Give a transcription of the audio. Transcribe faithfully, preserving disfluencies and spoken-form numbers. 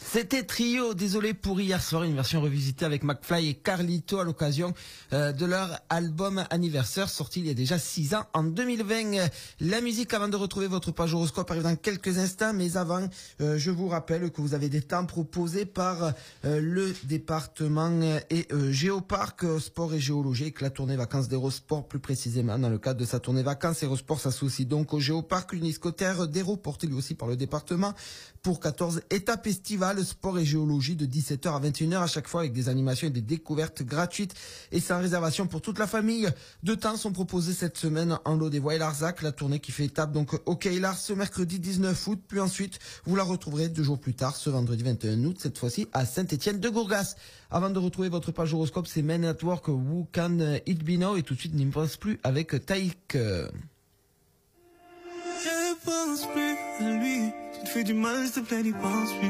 C'était Trio, désolé pour hier soir, une version revisitée avec McFly et Carlito à l'occasion euh, de leur album anniversaire sorti il y a déjà six ans en deux mille vingt. La musique avant de retrouver votre page horoscope arrive dans quelques instants, mais avant euh, je vous rappelle que vous avez des temps proposés par euh, le département et euh, Géoparc euh, Sport et Géologie, avec la tournée vacances d'Hérosport plus précisément. Dans le cadre de sa tournée vacances, Hérosport s'associe donc au Géoparc, une discothèque d'Hérault portée lui aussi par le département pour quatorze étapes estivales sport et géologie de dix-sept heures à vingt et une heures à chaque fois, avec des animations et des découvertes gratuites et sans réservation pour toute la famille. Deux temps sont proposés cette semaine en lot des voies et Larzac, la tournée qui fait étape donc au Quai Lars ce mercredi dix-neuf août, puis ensuite vous la retrouverez deux jours plus tard ce vendredi vingt et un août, cette fois-ci à Saint-Étienne de Gourgas. Avant de retrouver votre page horoscope, c'est Men at Work, Who Can It Be Now, et tout de suite n'y pense plus avec Taïk. Je pense plus à lui, tu te fais du mal, s'il te plaît, n'y pense plus.